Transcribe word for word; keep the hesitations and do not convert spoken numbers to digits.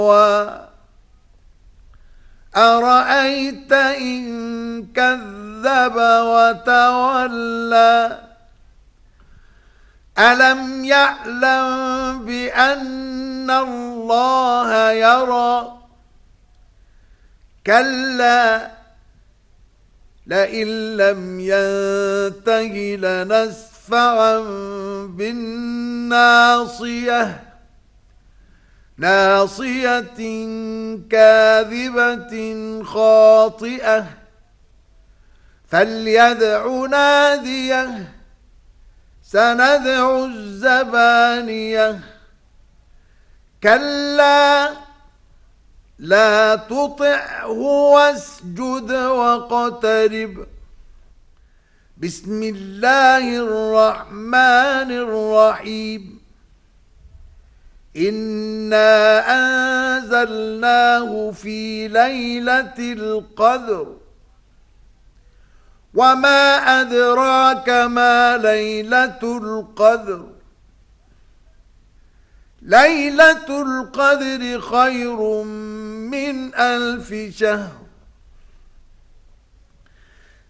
أرأيت إن كذب وتولى ألم يعلم بأن الله يرى كلا لئن لم ينته لنسفعا بالناصية ناصية كاذبة خاطئة فليدع ناديه سندع الزبانية كلا لا تطعه واسجد واقترب بسم الله الرحمن الرحيم إنا أنزلناه في ليلة القدر وما أدراك ما ليلة القدر ليلة القدر خير من ألف شهر